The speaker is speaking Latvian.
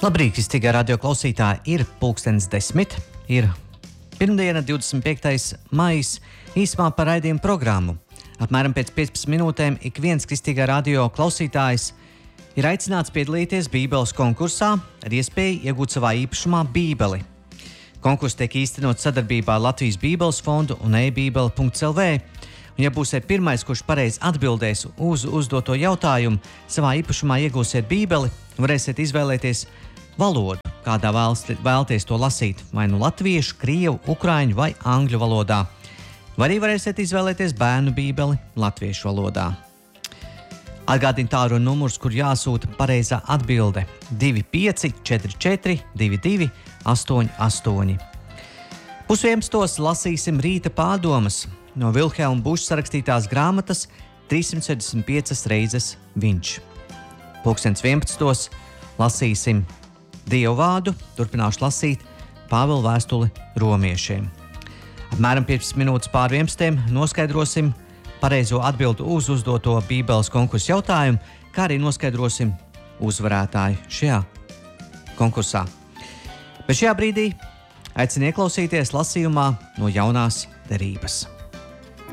Labrīt, kristīgā radio klausītāji, ir 10:10. Ir pirmdiena, 25. maijs, īsumā par raidījumu programmu. Apmēram pēc 15 minūtēm ik viens kristīgā radio klausītājs ir aicināts piedalīties Bībeles konkursā ar iespēju iegūt savā īpašumā Bībeli. Konkurss tiek īstenots sadarbībā ar Latvijas Bībeles fondu un e-bībele.lv. Un, ja būsiet pirmais, kurš pareizi atbildēs uz uzdoto jautājumu, savā īpašumā iegūsiet Bībeli, varēsiet izvēlēties valodu, kādā vēlaties to lasīt, vai nu latviešu, krievu, ukraiņu vai angļu valodā. Vai arī varēsiet izvēlēties bērnu Bībeli latviešu valodā. Atgādini tālruņa numurs, kur jāsūta pareizā atbilde 2544 22 88. 11:00 lasīsim rīta pārdomas no Vilhelma Buša sarakstītās grāmatas 365 reizes viņš. 11:00 lasīsim Dievu vārdu, turpināšu lasīt Pāvila vēstuli romiešiem. Apmēram 15 minūtes pār 11 noskaidrosim pareizo atbildi uz uzdoto Bībeles konkursa jautājumu, kā arī noskaidrosim uzvarētāju šajā konkursā. Bet šajā brīdī aicinu ieklausīties lasījumā no Jaunās derības.